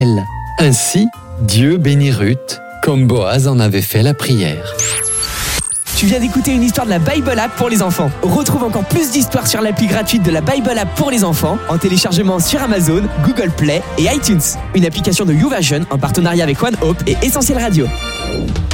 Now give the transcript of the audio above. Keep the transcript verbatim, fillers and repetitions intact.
Ainsi, Dieu bénit Ruth, comme Boaz en avait fait la prière. Tu viens d'écouter une histoire de la Bible App pour les enfants. Retrouve encore plus d'histoires sur l'appli gratuite de la Bible App pour les enfants en téléchargement sur Amazon, Google Play et iTunes. Une application de YouVersion en partenariat avec One Hope et Essentiel Radio.